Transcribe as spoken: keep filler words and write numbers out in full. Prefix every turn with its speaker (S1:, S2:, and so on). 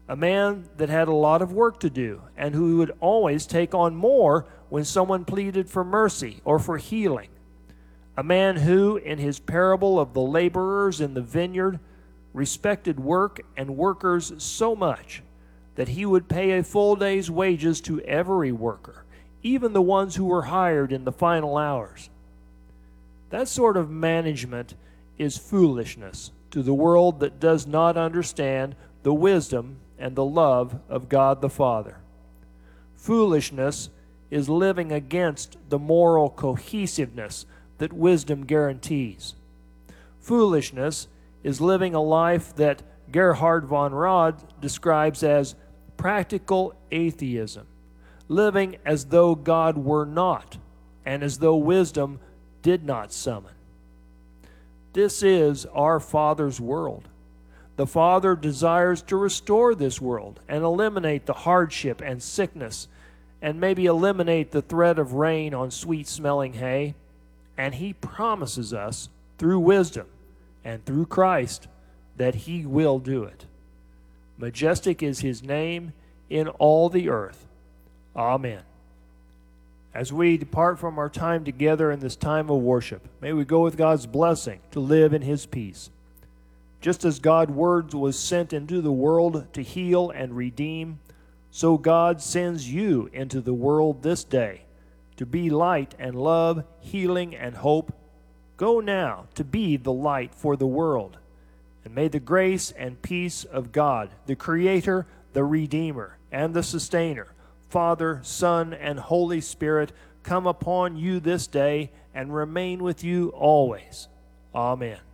S1: A man that had a lot of work to do and who would always take on more when someone pleaded for mercy or for healing. A man who, in his parable of the laborers in the vineyard, respected work and workers so much that he would pay a full day's wages to every worker, even the ones who were hired in the final hours. That sort of management is foolishness to the world that does not understand the wisdom and the love of God the Father. Foolishness is living against the moral cohesiveness that wisdom guarantees. Foolishness is living a life that Gerhard von Rad describes as practical atheism, living as though God were not, and as though wisdom did not summon. This is our Father's world. The Father desires to restore this world and eliminate the hardship and sickness, and maybe eliminate the threat of rain on sweet-smelling hay. And He promises us, through wisdom and through Christ, that He will do it. Majestic is His name in all the earth. Amen. As we depart from our time together in this time of worship, may we go with God's blessing to live in His peace. Just as God's word was sent into the world to heal and redeem, so God sends you into the world this day to be light and love, healing and hope. Go now to be the light for the world. And may the grace and peace of God, the Creator, the Redeemer, and the Sustainer, Father, Son, and Holy Spirit, come upon you this day and remain with you always. Amen.